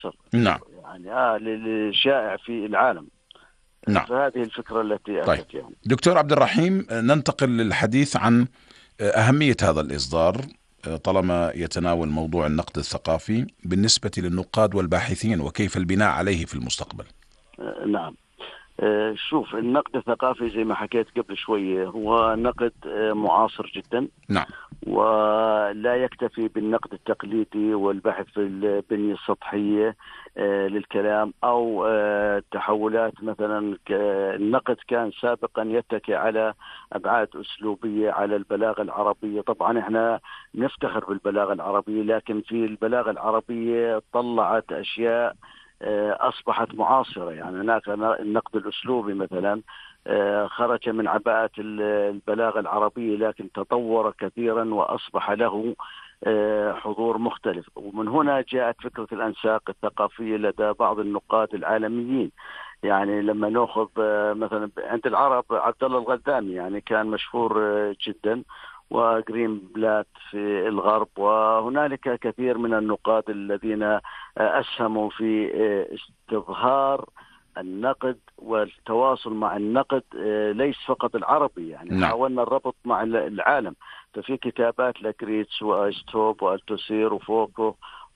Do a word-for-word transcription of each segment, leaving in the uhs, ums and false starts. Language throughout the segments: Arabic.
نعم. يعني آه للشائع في العالم. نعم. فهذه الفكرة التي طيب أتت يعني. دكتور عبد الرحيم، ننتقل للحديث عن أهمية هذا الإصدار طالما يتناول موضوع النقد الثقافي بالنسبة للنقاد والباحثين وكيف البناء عليه في المستقبل. نعم. شوف، النقد الثقافي زي ما حكيت قبل شوية هو نقد معاصر جدا. نعم. ولا يكتفي بالنقد التقليدي والبحث في البنية السطحية للكلام أو تحولات. مثلا النقد كان سابقا يتكي على أبعاد أسلوبية، على البلاغة العربية. طبعا احنا نفتخر بالبلاغة العربية، لكن في البلاغة العربية طلعت أشياء أصبحت معاصرة. يعني هناك النقد الأسلوبي مثلا خرج من عباءة البلاغة العربية، لكن تطور كثيرا وأصبح له حضور مختلف. ومن هنا جاءت فكرة الأنساق الثقافية لدى بعض النقاد العالميين. يعني لما نأخذ مثلا عند العرب عبد الله الغذامي، يعني كان مشهور جدا، وجرين بلات في الغرب، وهنالك كثير من النقاد الذين أسهموا في استظهار النقد والتواصل مع النقد، ليس فقط العربي. يعني نعم. حاولنا الربط مع العالم. ففي كتابات لكريتس وأيستوب وألتوسير وفوكو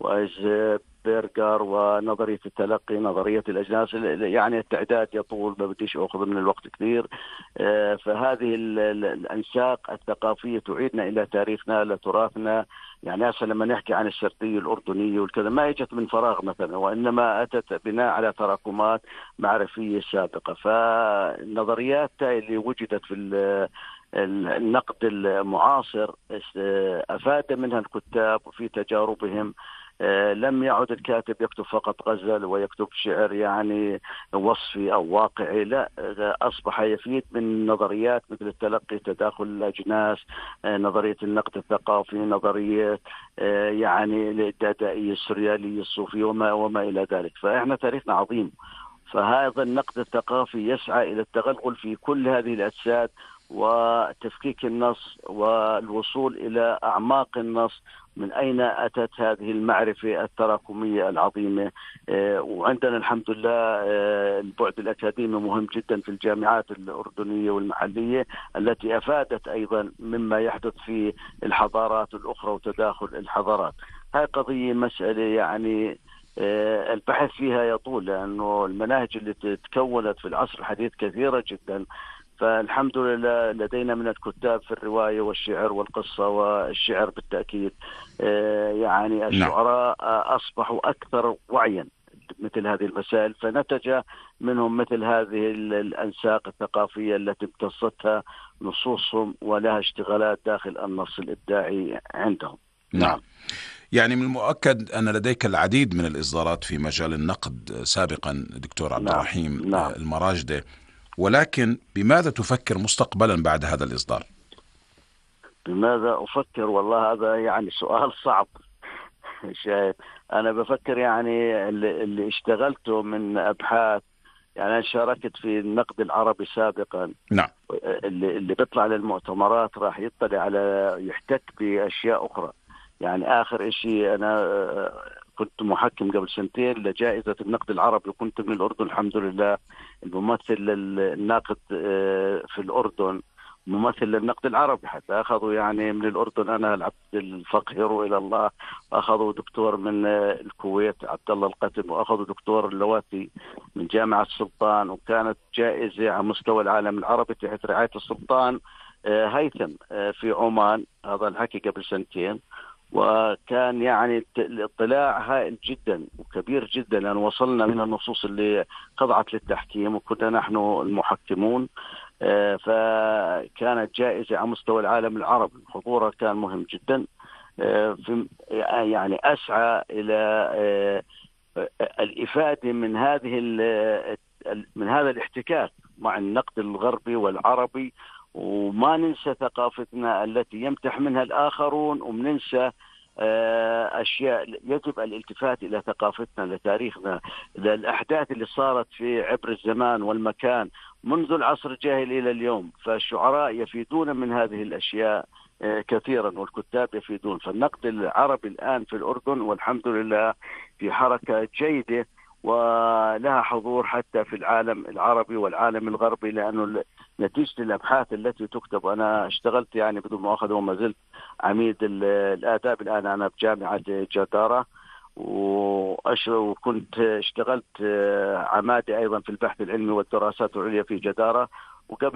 وأيزبرغر ونظرية التلقي، نظرية الأجناس. يعني التعداد يطول، ما بديش أخذ من الوقت كثير. فهذه الأنساق الثقافية تعيدنا إلى تاريخنا، لتراثنا. يعني هسه لما نحكي عن السردية الأردنية والكذا ما اجت من فراغ مثلا، وإنما أتت بناء على تراكمات معرفية سابقة. فالنظريات اللي وجدت في النقد المعاصر أفاد منها الكتاب في تجاربهم. لم يعد الكاتب يكتب فقط غزل ويكتب شعر يعني وصفي أو واقعي، لا، أصبح يفيد من نظريات مثل التلقي، تداخل الأجناس، نظرية النقد الثقافي، نظرية يعني الدادائية السريالية الصوفية وما, وما إلى ذلك. فإحنا تاريخنا عظيم. فهذا النقد الثقافي يسعى إلى التغلغل في كل هذه الأجساد وتفكيك النص والوصول إلى أعماق النص، من أين أتت هذه المعرفة التراكمية العظيمة. وعندنا الحمد لله البعد الأكاديمي مهم جدا في الجامعات الأردنية والمحلية، التي أفادت أيضا مما يحدث في الحضارات الأخرى وتداخل الحضارات. هاي قضية مسألة يعني البحث فيها يطول، لأنه المناهج اللي تكونت في العصر الحديث كثيرة جدا. فالحمد لله لدينا من الكتاب في الرواية والشعر والقصة والشعر بالتأكيد. يعني الشعراء أصبحوا أكثر وعيا مثل هذه المسائل، فنتج منهم مثل هذه الأنساق الثقافية التي امتصتها نصوصهم ولها اشتغالات داخل النص الإبداعي عندهم. نعم. نعم. يعني من المؤكد أن لديك العديد من الإصدارات في مجال النقد سابقا دكتور عبد نعم. الرحيم نعم. المراجدة، ولكن بماذا تفكر مستقبلا بعد هذا الإصدار؟ بماذا أفكر؟ والله هذا يعني سؤال صعب. شايف، أنا بفكر يعني اللي, اللي اشتغلته من أبحاث. يعني أنا شاركت في النقد العربي سابقا. نعم. اللي, اللي بيطلع للمؤتمرات راح يطلع على يحتك بأشياء أخرى. يعني آخر إشي أنا كنت محكم قبل سنتين لجائزة النقد العربي، وكنت من الأردن الحمد لله. الممثل الناقد في الأردن ممثل للنقد العربي، حتى أخذوا يعني من الأردن أنا العبد الفقير إلى الله، أخذوا دكتور من الكويت عبد الله القتم، وأخذوا دكتور اللواتي من جامعة السلطان. وكانت جائزة على مستوى العالم العربي تحت رعاية السلطان هيثم في عمان. هذا الحكي قبل سنتين. وكان يعني الاطلاع هائل جدا وكبير جدا، لأن وصلنا من النصوص اللي خضعت للتحكيم وكنا نحن المحكمون. فكانت جائزة على مستوى العالم العربي، حضورها كان مهم جدا. في يعني أسعى إلى الإفادة من هذه من هذا الاحتكاك مع النقد الغربي والعربي، وما ننسى ثقافتنا التي يمتح منها الآخرون، ومننسى أشياء. يجب الالتفات إلى ثقافتنا، لتاريخنا، للأحداث اللي صارت في عبر الزمان والمكان منذ العصر الجاهلي إلى اليوم. فالشعراء يفيدون من هذه الأشياء كثيرا والكتاب يفيدون. فالنقد العربي الآن في الأردن والحمد لله في حركة جيدة ولها حضور حتى في العالم العربي والعالم الغربي، لأنه نتيجة الأبحاث التي تكتب. أنا اشتغلت يعني بدون مؤاخذة وما زلت عميد الآداب الآن أنا بجامعة جدارة، وكنت اشتغلت عمادي أيضا في البحث العلمي والدراسات العليا في جدارة، وقبل